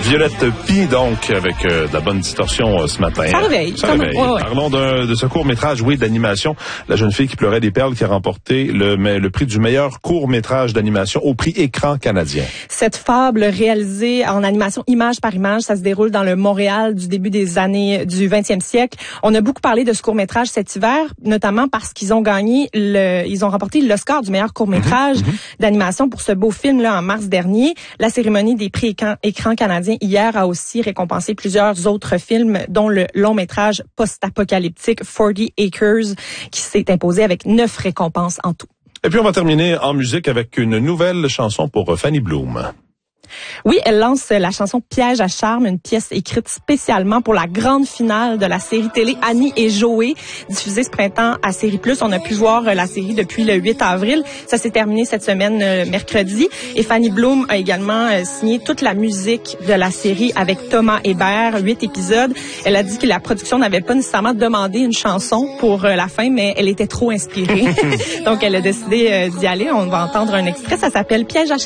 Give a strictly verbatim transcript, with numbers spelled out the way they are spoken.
Violette Pie, donc, avec euh, de la bonne distorsion euh, ce matin. Ça réveille. Ça réveille. Ouais, ouais. Parlons de, de ce court-métrage, oui, d'animation. La jeune fille qui pleurait des perles qui a remporté le, le prix du meilleur court-métrage d'animation au prix Écran canadien. Cette fable réalisée en animation image par image, ça se déroule dans le Montréal du début des années du vingtième siècle. On a beaucoup parlé de ce court-métrage cet hiver, notamment parce qu'ils ont gagné le, ils ont remporté l'Oscar du meilleur court-métrage mm-hmm. d'animation pour ce beau film-là en mars dernier. La cérémonie des prix Écran, Écran canadien hier a aussi récompensé plusieurs autres films, dont le long-métrage post-apocalyptique forty acres, qui s'est imposé avec neuf récompenses en tout. Et puis on va terminer en musique avec une nouvelle chanson pour Fanny Bloom. Oui, elle lance la chanson Piège à charme, une pièce écrite spécialement pour la grande finale de la série télé Annie et Joey, diffusée ce printemps à Série Plus. On a pu voir la série depuis le huit avril. Ça s'est terminé cette semaine, euh, mercredi. Et Fanny Bloom a également euh, signé toute la musique de la série avec Thomas Hébert, huit épisodes. Elle a dit que la production n'avait pas nécessairement demandé une chanson pour euh, la fin, mais elle était trop inspirée. Donc, elle a décidé euh, d'y aller. On va entendre un extrait. Ça s'appelle Piège à charme.